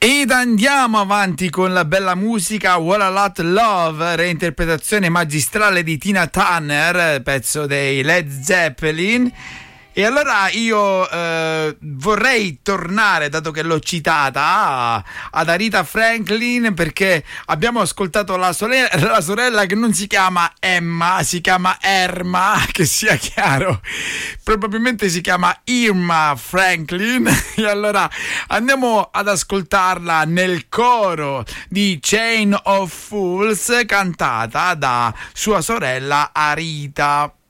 Ed andiamo avanti con la bella musica What a Lot Love, reinterpretazione magistrale di Tina Turner, pezzo dei Led Zeppelin. E allora io vorrei tornare, dato che l'ho citata, ad Aretha Franklin, perché abbiamo ascoltato la sorella che non si chiama Emma, si chiama Erma, che sia chiaro, probabilmente si chiama Irma Franklin. E allora andiamo ad ascoltarla nel coro di Chain of Fools, cantata da sua sorella Aretha.